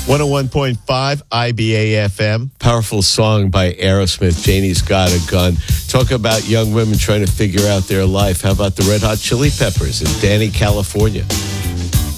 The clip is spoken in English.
101.5 IBA FM. Powerful song by Aerosmith, Janie's Got a Gun. Talk about young women trying to figure out their life. How about the Red Hot Chili Peppers in Danny, California?